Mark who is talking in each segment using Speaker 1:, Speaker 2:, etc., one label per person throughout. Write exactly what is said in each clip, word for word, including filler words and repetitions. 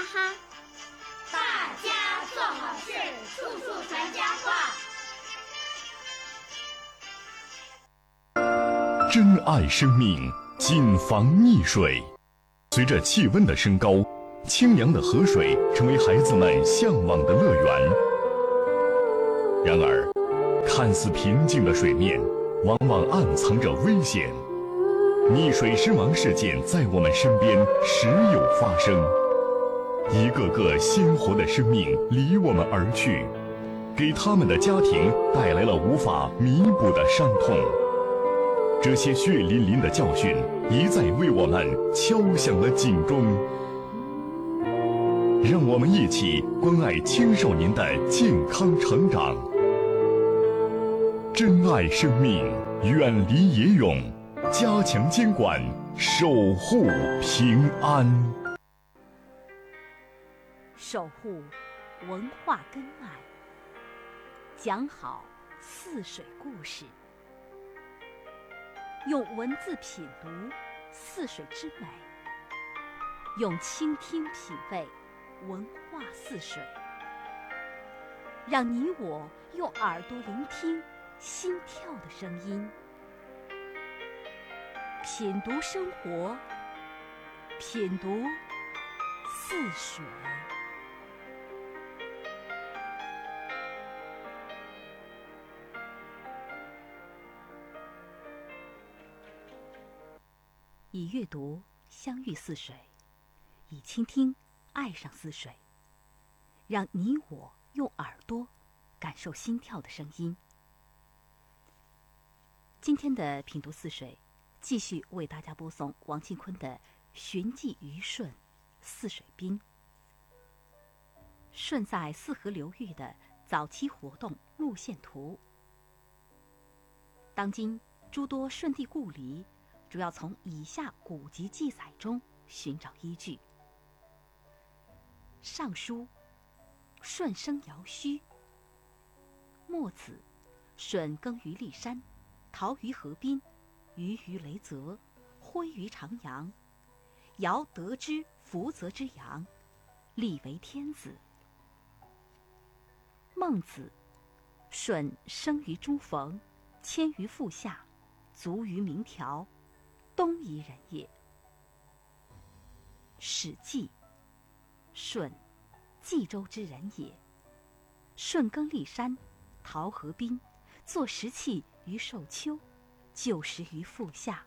Speaker 1: 哈。
Speaker 2: 大家做好事，处处传佳话。
Speaker 3: 珍爱生命，谨防溺水。随着气温的升高，清凉的河水成为孩子们向往的乐园。然而，看似平静的水面，往往暗藏着危险。溺水身亡事件在我们身边时有发生，一个个鲜活的生命离我们而去，给他们的家庭带来了无法弥补的伤痛。这些血淋淋的教训一再为我们敲响了警钟。让我们一起关爱青少年的健康成长，珍爱生命，远离野泳，加强监管，守护平安。
Speaker 4: 守护文化根脉，讲好泗水故事，用文字品读泗水之美，用倾听品味文化泗水，让你我用耳朵聆听心跳的声音，品读生活，品读泗水。以阅读相遇泗水，以倾听爱上泗水，让你我用耳朵感受心跳的声音。今天的品读泗水，继续为大家播送王庆坤的《寻迹于顺泗水滨》。顺在泗河流域的早期活动路线图。当今诸多顺地故里主要从以下古籍记载中寻找依据。尚书舜生尧胥，墨子舜耕于骊山，陶于河滨，虞于雷泽，徽于长阳。尧得之福泽之阳，立为天子。孟子舜生于诸冯，迁于阜下，卒于明条，东夷人也。史记舜，冀州之人也。舜耕骊山，陶河滨，作石器于寿丘，就食于阜下。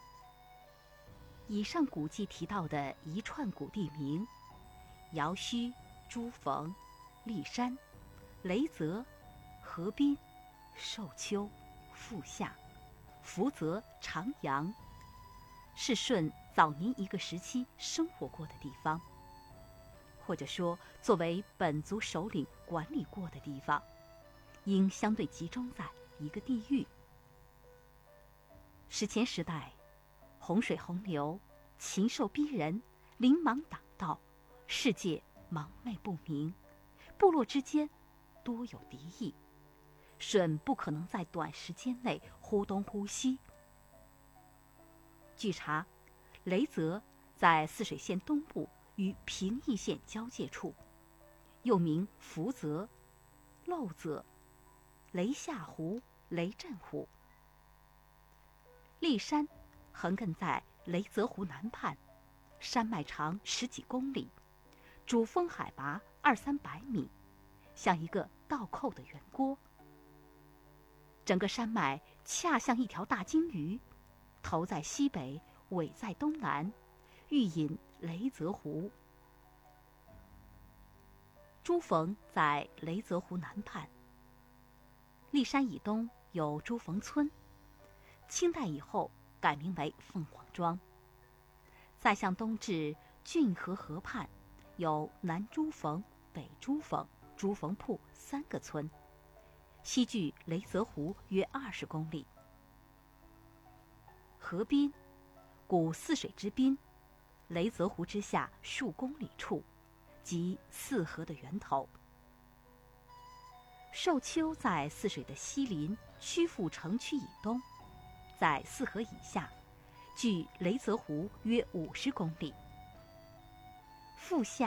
Speaker 4: 以上古迹提到的一串古地名，尧胥、诸冯、骊山、雷泽、河滨、寿丘、阜下、福泽、长阳，是舜早年一个时期生活过的地方，或者说作为本族首领管理过的地方，应相对集中在一个地域。史前时代，洪水洪流，禽兽逼人，林莽挡道，世界蒙昧不明，部落之间多有敌意，舜不可能在短时间内忽东忽西。据查，雷泽在泗水县东部与平邑县交界处，又名福泽、漏泽、雷下湖、雷震湖。骊山横亘在雷泽湖南畔，山脉长十几公里，主峰海拔二三百米，像一个倒扣的圆锅。整个山脉恰像一条大鲸鱼，头在西北，尾在东南，欲引雷泽湖。诸冯在雷泽湖南畔，骊山以东有诸冯村，清代以后改名为凤凰庄。再向东至浚河河畔，有南诸冯、北诸冯、诸冯铺三个村，西距雷泽湖约二十公里。河滨，古泗水之滨，雷泽湖之下数公里处，即泗河的源头。寿丘在泗水的西邻曲阜城区以东，在泗河以下，距雷泽湖约五十公里。阜下